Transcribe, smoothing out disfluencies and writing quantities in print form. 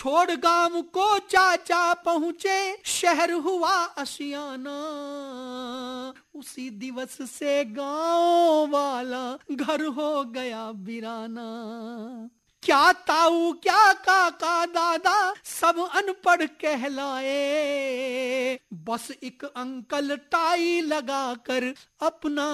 छोड़ गांव को चाचा पहुंचे, शहर हुआ असियाना। उसी दिवस से गांव वाला घर हो गया वीराना। क्या ताऊ क्या काका दादा सब अनपढ़ कहलाए, बस एक अंकल टाई लगाकर अपना